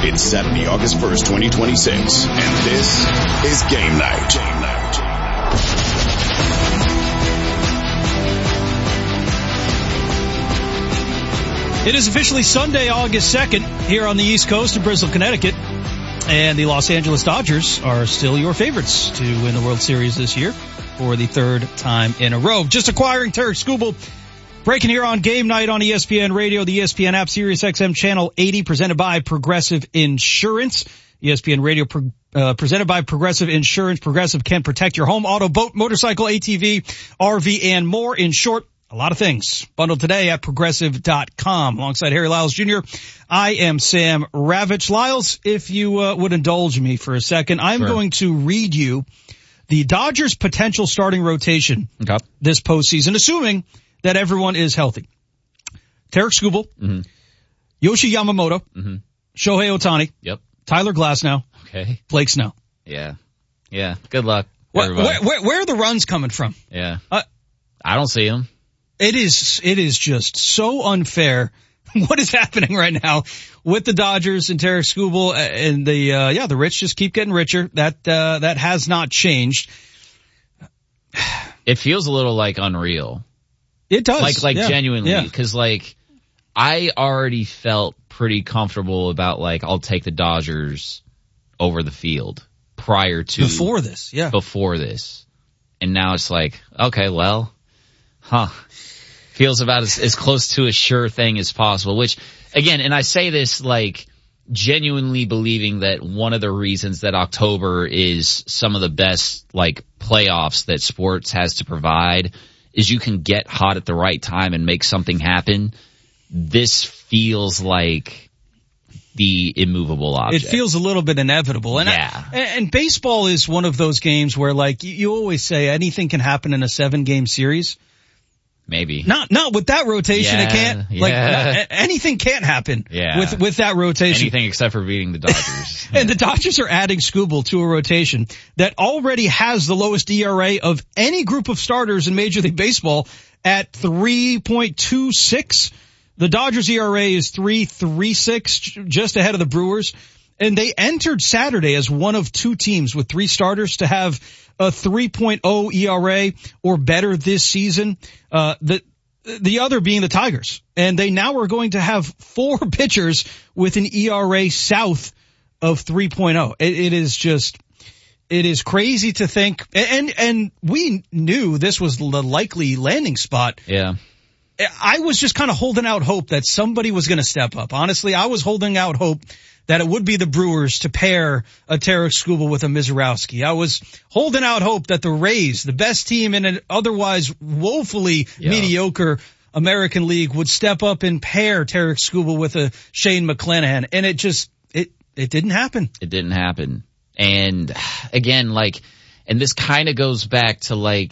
It's Saturday, August 1st, 2026, and this is Game Night. It is officially Sunday, August 2nd, here on the East Coast of Bristol, Connecticut. And the Los Angeles Dodgers are still your favorites to win the World Series this year for the third time in a row. Just acquiring Tarik Skubal. Breaking here on Game Night on ESPN Radio, the ESPN app, Sirius XM Channel 80, presented by Progressive Insurance. ESPN Radio presented by Progressive Insurance. Progressive can protect your home, auto, boat, motorcycle, ATV, RV, and more. In short, a lot of things. Bundled today at Progressive.com. Alongside Harry Lyles Jr., I am Sam Ravitch. Lyles, if you would indulge me for a second, I'm going to read you the Dodgers' potential starting rotation this postseason, assuming that everyone is healthy. Tarik Skubal, Yoshi Yamamoto, Shohei Ohtani, Tyler Glasnow, Blake Snell. Yeah. Good luck, everybody. Where are the runs coming from? Yeah. I don't see them. It is just so unfair what is happening right now with the Dodgers and Tarik Skubal and the rich just keep getting richer. That has not changed. It feels a little like unreal. It does. Like genuinely, cause I already felt pretty comfortable about I'll take the Dodgers over the field prior to. Before this. And now it's okay, well, feels about as close to a sure thing as possible, which again, and I say this genuinely believing that one of the reasons that October is some of the best playoffs that sports has to provide is you can get hot at the right time and make something happen. This feels like the immovable object. It feels a little bit inevitable. And and baseball is one of those games where you always say anything can happen in a 7-game series. Maybe. Not with that rotation, it can't. Anything can't happen with that rotation. Anything except for beating the Dodgers. And the Dodgers are adding Skubal to a rotation that already has the lowest ERA of any group of starters in Major League Baseball at 3.26. The Dodgers ERA is 3.36, just ahead of the Brewers. And they entered Saturday as one of two teams with 3 starters to have a 3.0 ERA or better this season. The other being the Tigers. And they now are going to have 4 pitchers with an ERA south of 3.0. It is crazy to think. And we knew this was the likely landing spot. Yeah. I was just kind of holding out hope that somebody was going to step up. Honestly, I was holding out hope that it would be the Brewers to pair a Tarik Skubal with a Mizorowski. I was holding out hope that the Rays, the best team in an otherwise woefully mediocre American League, would step up and pair Tarik Skubal with a Shane McClanahan. And it didn't happen. It didn't happen. And again, and this kind of goes back to when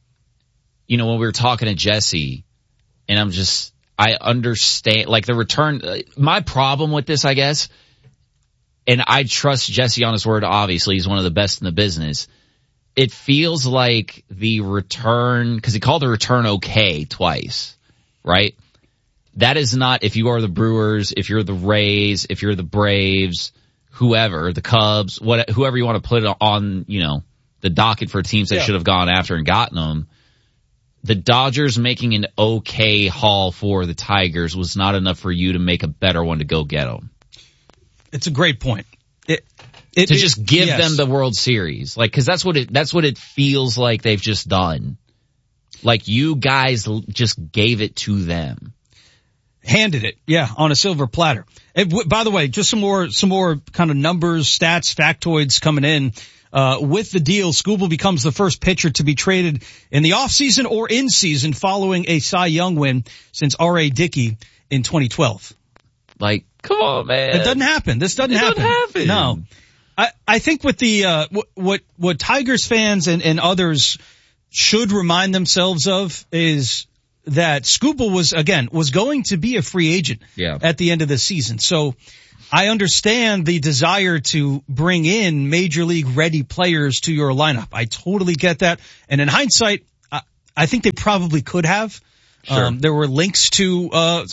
we were talking to Jesse, and I understand, the return, my problem with this, I guess, and I trust Jesse on his word, obviously, he's one of the best in the business. It feels like the return, because he called the return okay twice, right? That is not, if you are the Brewers, if you're the Rays, if you're the Braves, whoever, the Cubs, whoever you want to put on, the docket for teams that should have gone after and gotten them. The Dodgers making an okay haul for the Tigers was not enough for you to make a better one to go get them. It's a great point. Just give them the World Series. Cause that's what it feels like they've just done. You guys just gave it to them. Handed it. Yeah. On a silver platter. By the way, just some more kind of numbers, stats, factoids coming in. With the deal, Skubal becomes the first pitcher to be traded in the offseason or in season following a Cy Young win since R.A. Dickey in 2012. Come on, man. It doesn't happen. This doesn't happen. No. I think with the, what Tigers fans and others should remind themselves of is that Skubal was going to be a free agent at the end of the season. So I understand the desire to bring in major league ready players to your lineup. I totally get that. And in hindsight, I think they probably could have. Sure. There were links to,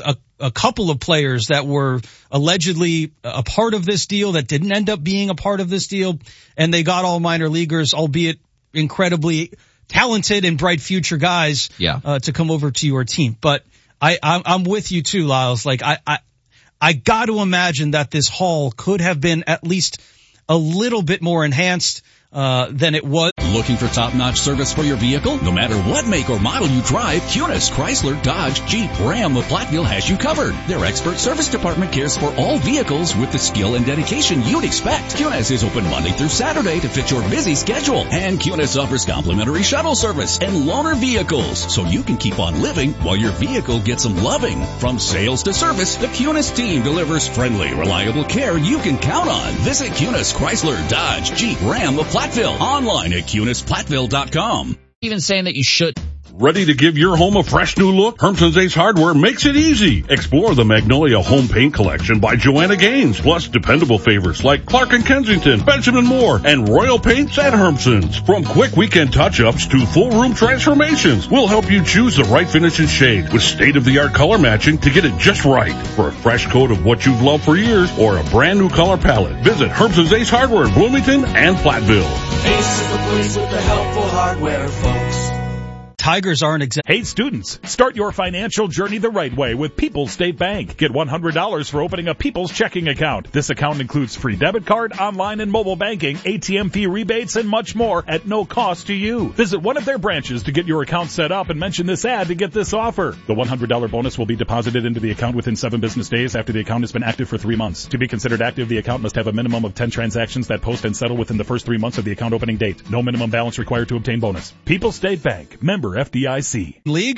a couple of players that were allegedly a part of this deal that didn't end up being a part of this deal, and they got all minor leaguers, albeit incredibly talented and bright future guys, to come over to your team. But I'm with you too, Lyles. Like, I got to imagine that this haul could have been at least a little bit more enhanced than it was. Looking for top-notch service for your vehicle? No matter what make or model you drive, Cunis, Chrysler, Dodge, Jeep, Ram, of Platteville has you covered. Their expert service department cares for all vehicles with the skill and dedication you'd expect. Cunis is open Monday through Saturday to fit your busy schedule. And Cunis offers complimentary shuttle service and loaner vehicles, so you can keep on living while your vehicle gets some loving. From sales to service, the Cunis team delivers friendly, reliable care you can count on. Visit Cunis, Chrysler, Dodge, Jeep, Ram, of Platteville. Online at CunisPlatteville.com. Even saying that you should. Ready to give your home a fresh new look? Hermson's Ace Hardware makes it easy. Explore the Magnolia Home Paint Collection by Joanna Gaines, plus dependable favorites like Clark & Kensington, Benjamin Moore, and Royal Paints at Hermson's. From quick weekend touch-ups to full room transformations, we'll help you choose the right finish and shade with state-of-the-art color matching to get it just right. For a fresh coat of what you've loved for years or a brand new color palette, visit Hermson's Ace Hardware in Bloomington and Platteville. Ace is the place with the helpful hardware, folks. Tigers aren't exact. Hey students, start your financial journey the right way with People's State Bank. Get $100 for opening a People's checking account. This account includes free debit card, online and mobile banking, ATM fee rebates, and much more at no cost to you. Visit one of their branches to get your account set up and mention this ad to get this offer. The $100 bonus will be deposited into the account within 7 business days after the account has been active for 3 months. To be considered active, the account must have a minimum of 10 transactions that post and settle within the first 3 months of the account opening date. No minimum balance required to obtain bonus. People's State Bank. Member FDIC. League.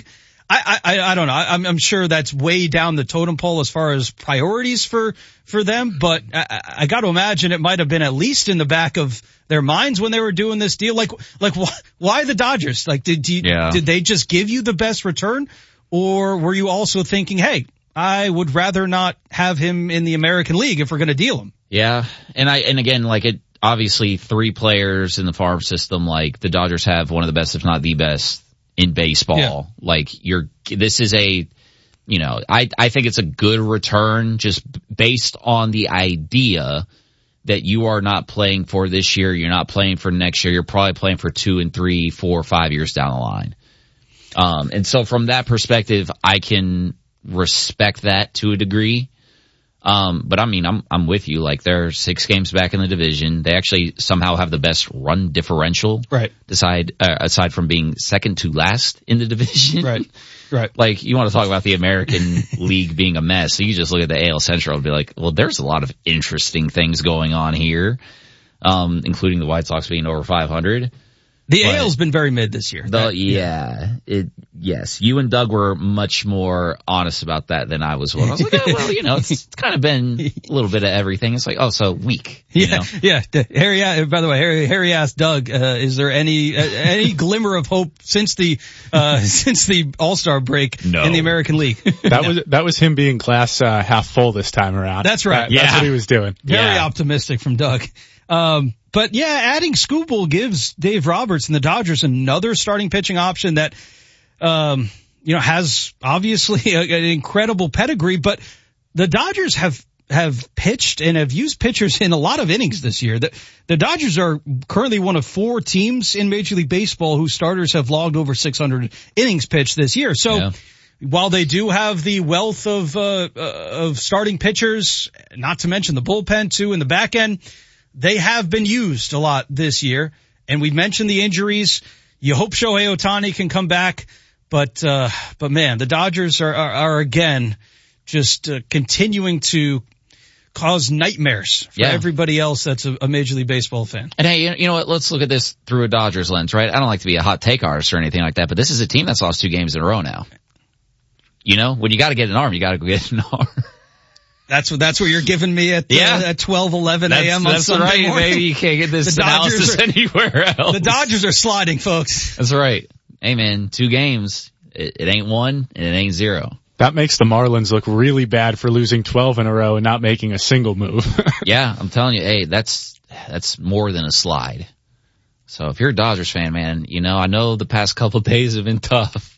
I don't know. I'm sure that's way down the totem pole as far as priorities for them, but I got to imagine it might have been at least in the back of their minds when they were doing this deal. Like why the Dodgers? Like, did they just give you the best return, or were you also thinking, hey, I would rather not have him in the American League if we're going to deal him? Yeah, and again, like, it obviously 3 players in the farm system. Like, the Dodgers have one of the best, if not the best, in baseball. Yeah. Like, this is I think it's a good return just based on the idea that you are not playing for this year, you're not playing for next year, you're probably playing for 2 and 3, 4, 5 years down the line. And so from that perspective, I can respect that to a degree. But I mean, I'm with you. Like, they're 6 games back in the division. They actually somehow have the best run differential. Right. Aside from being second to last in the division. Right. Right. Like, you want to talk about the American League being a mess. So you just look at the AL Central and be like, well, there's a lot of interesting things going on here. Including the White Sox being over 500. The AL's been very mid this year. Yes. You and Doug were much more honest about that than I was. I was like, oh, well, it's kind of been a little bit of everything. It's like, oh, so weak. Yeah. Harry, by the way, Harry asked Doug, is there any glimmer of hope since the All-Star break in the American League? That was him being glass half full this time around. That's right. That's what he was doing. Very optimistic from Doug. But yeah, adding Skubal gives Dave Roberts and the Dodgers another starting pitching option that, has obviously an incredible pedigree, but the Dodgers have pitched and have used pitchers in a lot of innings this year. The Dodgers are currently one of 4 teams in Major League Baseball whose starters have logged over 600 innings pitched this year. So while they do have the wealth of starting pitchers, not to mention the bullpen too in the back end, they have been used a lot this year, and we mentioned the injuries. You hope Shohei Ohtani can come back, but man, the Dodgers are again just continuing to cause nightmares for everybody else that's a Major League Baseball fan. And hey, you know what? Let's look at this through a Dodgers lens, right? I don't like to be a hot take artist or anything like that, but this is a team that's lost 2 games in a row now. When you got to get an arm, you got to go get an arm. That's what you're giving me at 12:11 a.m. on Sunday morning. Maybe you can't get this analysis anywhere else. The Dodgers are sliding, folks. That's right. Hey man, 2 games. It ain't 1 and it ain't 0. That makes the Marlins look really bad for losing 12 in a row and not making a single move. Yeah, I'm telling you, hey, that's more than a slide. So if you're a Dodgers fan, man, I know the past couple of days have been tough.